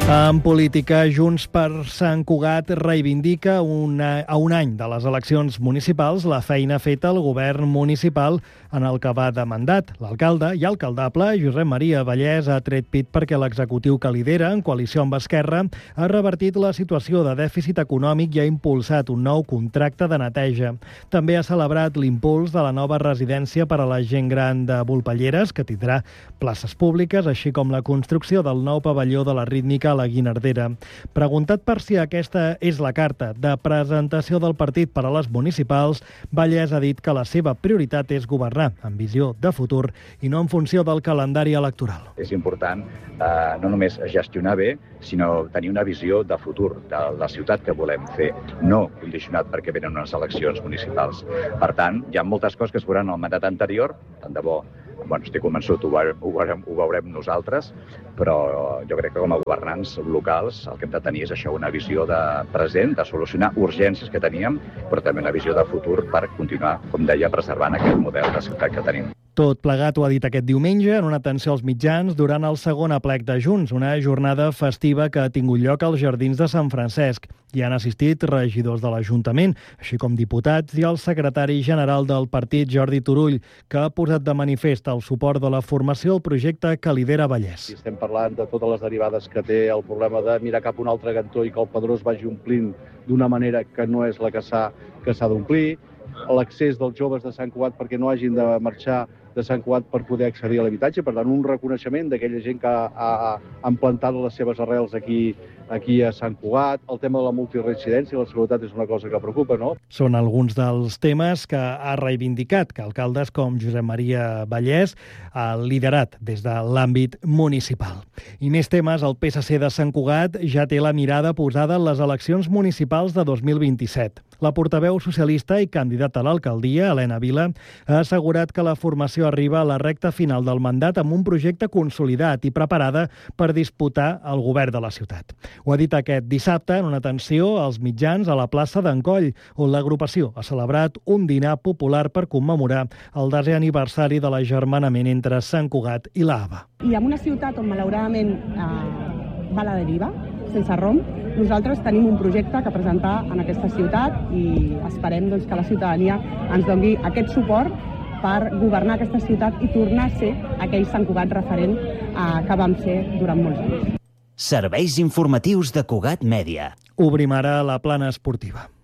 En política, Junts per Sant Cugat reivindica a un any de les eleccions municipals la feina feta al govern municipal en el que va de mandat. L'alcalde i alcaldable, Josep Maria Vallès, ha tret pit perquè l'executiu que lidera, en coalició amb Esquerra, ha revertit la situació de dèficit econòmic i ha impulsat un nou contracte de neteja. També ha celebrat l'impuls de la nova residència per a la gent gran de Volpelleres, que tindrà places públiques, així com la construcció del nou pavelló de la rítmica a la Guinardera. Preguntat per si aquesta és la carta de presentació del partit per a les municipals, Vallès ha dit que la seva prioritat és governar amb visió de futur i no en funció del calendari electoral. És important no només gestionar bé, sinó tenir una visió de futur de la ciutat que volem fer, no condicionat perquè venen unes eleccions municipals. Per tant, hi ha moltes coses que es veuran al mandat anterior, tant de bo. Estic convençut, ho veurem nosaltres, però jo crec que com a governants locals el que hem de tenir és això, una visió de present, de solucionar urgències que teníem, però també una visió de futur per continuar, com deia, preservant aquest model de ciutat que tenim. Tot plegat ho ha dit aquest diumenge en una atenció als mitjans durant el segon aplec de Junts, una jornada festiva que ha tingut lloc als Jardins de Sant Francesc. Hi han assistit regidors de l'Ajuntament, així com diputats i el secretari general del partit, Jordi Turull, que ha posat de manifest el suport de la formació al projecte que lidera Vallès. Estem parlant de totes les derivades que té el problema de mirar cap a un altre cantó i que el Pedrós vagi omplint d'una manera que no és la que s'ha d'omplir, l'accés dels joves de Sant Cugat perquè no hagin de marxar de Sant Cugat per poder accedir a l'habitatge. Per tant, un reconeixement d'aquella gent que ha implantat les seves arrels aquí a Sant Cugat. El tema de la multiresidència i la seguretat és una cosa que preocupa, no? Són alguns dels temes que ha reivindicat que alcaldes com Josep Maria Vallès ha liderat des de l'àmbit municipal. I més temes, el PSC de Sant Cugat ja té la mirada posada en les eleccions municipals de 2027. La portaveu socialista i candidata a l'alcaldia, Helena Vila, ha assegurat que la formació arriba a la recta final del mandat amb un projecte consolidat i preparada per disputar el govern de la ciutat. Ho ha dit aquest dissabte en una atenció als mitjans a la plaça d'Encoll, on l'agrupació ha celebrat un dinar popular per commemorar el 10è aniversari de l'agermanament entre Sant Cugat i l'AVA. I en una ciutat on malauradament va a la deriva, sense rumb, nosaltres tenim un projecte que presentar en aquesta ciutat i esperem que la ciutadania ens doni aquest suport per governar aquesta ciutat i tornar a ser aquell Sant Cugat referent que vam ser durant molts anys. Serveis informatius de Cugat Mèdia. Obrim ara la plana esportiva.